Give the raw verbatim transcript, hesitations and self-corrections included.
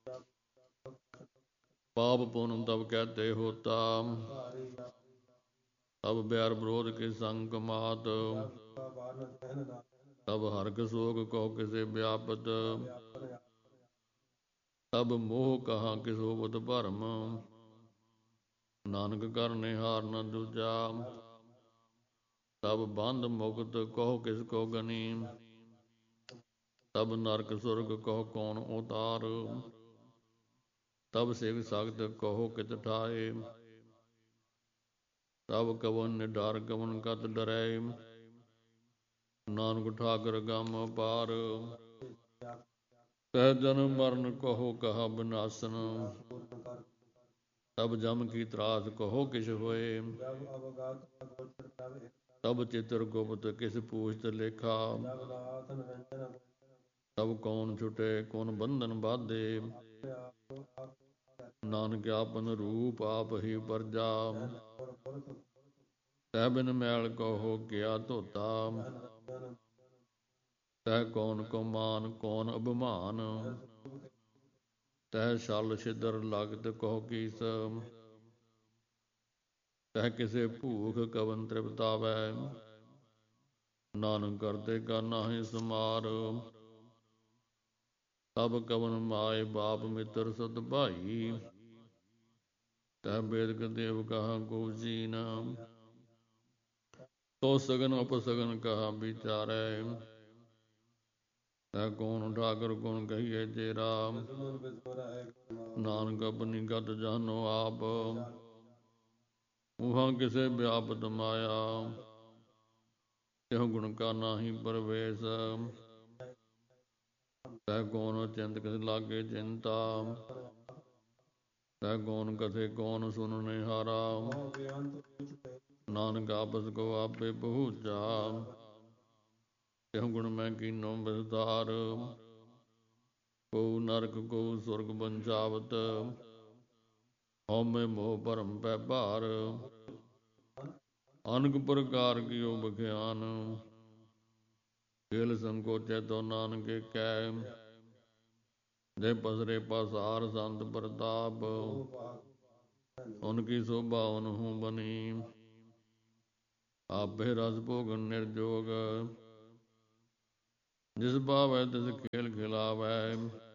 पाप पुन तब कहते होता, तब बैर विरोध के संग कमात। तब हरक सोग कहो किसे व्यापत। तब मोह कहा किस होवत भरम। नानक करने हार न दूजा। तब बंध मुक्त कहो किस को गनी। तब नरक सुरग कहो कौन उतार। तब सिख सख्त कहो कित ठाए। तब कवन निडार कवन कत डरै। नानक ठाकर गम पार। तह जन्म मरण कहो कहा बिनासन। तब जम की त्रास कहो किस होए। तब चित्र गुप्त किस पूछत लेखा। तब कौन छुटे कौन बंधन बाधे। नानक आपन रूप आप ही परजा। तह बिन मैल कहो किया धोता। तह कौन को मान कौन अभिमान। तह छल छिदर लागत कहो कीस। तह किसे भूख कवन तृप्तावै। नानक करते का नाहि समार। तब कवन माए बाप मित्र सत भाई। तह बेदक देव कहा को जीन। तो सगन उपसगन कहा विचारै। तह कौन ठाकर गुण कहिए तेरा। नानक अपनी गत जानो आप। उहाँ किसे व्यापत माया। त्यों गुण का नाही प्रवेश। तह कौन चिंत किस लागे चिंता। तह कौन कथे कौन सुनने हारा। नानक आपस को आपे पहुँचा। त्यों गुण मैं कीनो विस्तार। को नरक को सुरग बंचावत। हौमे मोह भरम पै भार। अनक प्रकार कियो बख्यान। खेल संकोचै तो नानक कै। जे पसरे पासार संत प्रताप। उनकी शोभा उनहु बनी। आपे रस भोगन निर्जोग। जिस भावै तिस खेल खिलावै।